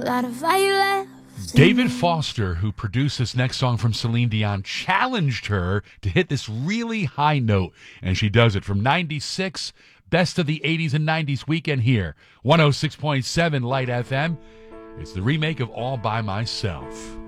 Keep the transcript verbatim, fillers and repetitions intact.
lot of violence. David Foster, who produced this next song from Celine Dion, challenged her to hit this really high note, and she does it from ninety-six, best of the eighties and nineties weekend here, one oh six point seven Light F M. It's the remake of All By Myself.